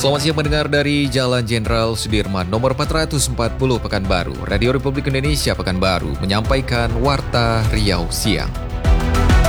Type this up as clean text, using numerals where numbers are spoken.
Selamat siang mendengar dari Jalan Jenderal Sudirman nomor 440 Pekanbaru. Radio Republik Indonesia Pekanbaru menyampaikan Warta Riau Siang.